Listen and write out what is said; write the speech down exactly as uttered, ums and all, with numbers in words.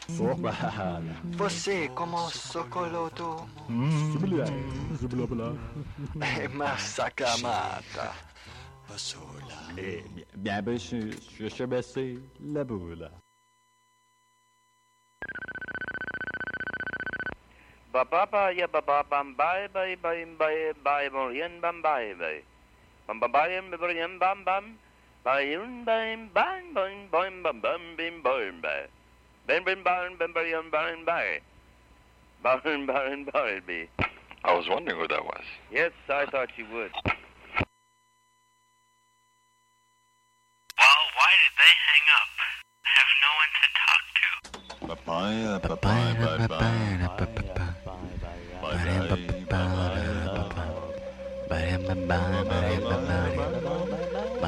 Sorbala. Você como socoloto Zubla. Zubla bla. e massacra mata. Eh, bien, bien bêché, je suis baissé la boule. Ba ba ba ya ba ba bam bye bye bye bye bye borian bam bye bye bam bam bye borian bam bam bye un bam bam bam bam bam bam bim bam bye bam bam bam bam borian bam bye bam bam bam be. I was wondering who that was. Yes, I thought you would. Well, why did they hang up? I have no one to talk to. Papaya, papaya, papaya, papaya, papaya, papaya, papaya, papaya, papaya, papaya,